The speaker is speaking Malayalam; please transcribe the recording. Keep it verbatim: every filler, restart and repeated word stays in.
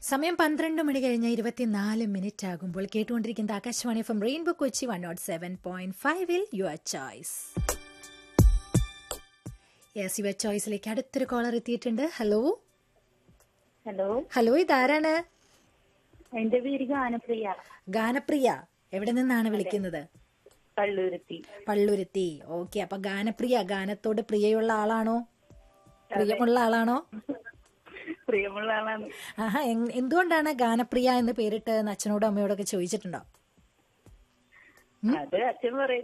സമയം പന്ത്രണ്ട് മണി കഴിഞ്ഞ ഇരുപത്തിനാല് മിനിറ്റ് ആകുമ്പോൾ കേട്ടുകൊണ്ടിരിക്കുന്ന Akashvani F M rainbow Kochi one not seven point ഫൈവിൽ യുവർ ചോയ്സ്. യെസ്, യുവർ ചോയ്സിലേക്ക് അടുത്തൊരു കോളർ എത്തിയിട്ടുണ്ട്. ഹലോ ഹലോ ഹലോ ഇതാരാണ്? എന്റെ പേര് ഗാനപ്രിയ. ഗാനപ്രിയ, എവിടെ നിന്നാണ് വിളിക്കുന്നത്? പള്ളുരുത്തി. പള്ളുരുത്തി. ഓക്കെ, അപ്പൊ ഗാനപ്രിയ ഗാനത്തോട് പ്രിയയുള്ള ആളാണോ? പ്രിയമുള്ള ആളാണോ? പ്രിയമുള്ള ആളാണ്. ആഹാ, എന്തുകൊണ്ടാണ് ഗാനപ്രിയ എന്ന് പേരിട്ട് അച്ഛനോടും അമ്മയോടൊക്കെ ചോദിച്ചിട്ടുണ്ടോ? അത് അച്ഛൻ പറയും.